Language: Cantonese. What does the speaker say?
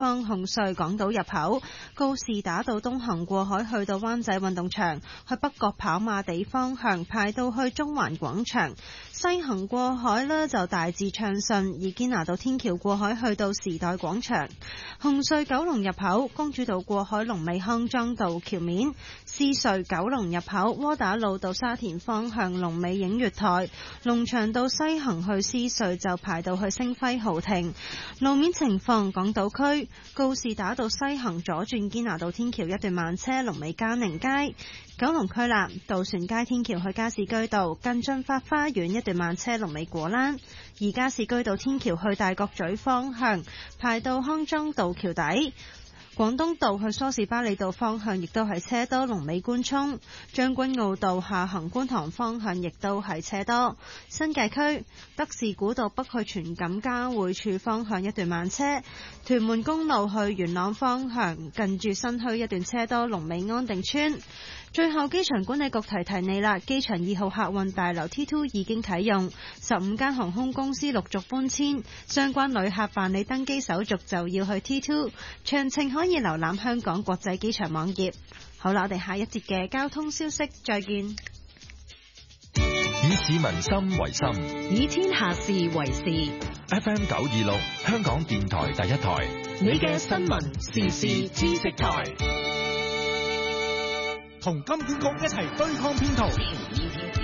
方紅隧港島入口，告士打道東行過海去到灣仔運動場，去北角跑馬地方向排到去中環廣場，西行過海呢就大致暢順，而堅拿道天橋過海去到時代廣場。紅隧九龍入口，公主道過海龍尾康莊道橋面，獅隧九龍入口窩打老道沙田方向龍尾映月台，龍翔道西行去獅隧就排到去星輝豪庭。路面情況，港島區告士打道西行左轉堅拿道天橋一段慢車，龍尾嘉寧街。九龍區啦，渡船街天橋去加士居道近駿發花園一段慢車，龍尾果欄。而加士居道天橋去大角咀方向排到康莊道橋底。廣東道去梳士巴利道方向亦都係車多，龍尾官涌。將軍澳道下行觀塘方向亦都係車多。新界區德士古道北去荃錦交匯處方向一段慢車。屯門公路去元朗方向近住新墟一段車多，龍尾安定村。最後，機場管理局提提你啦，機場2號客運大樓 T2 已經啟用，15間航空公司陸續搬遷，相關旅客辦理登機手續就要去 T2， 詳情可以瀏覽香港國際機場網頁。好啦，我哋下一節嘅交通消息再見。 以市民心為心， 以天下事為事。 FM 926香港電台第一台， 你嘅新聞時事知識台。 同金管局一齊對抗騙徒。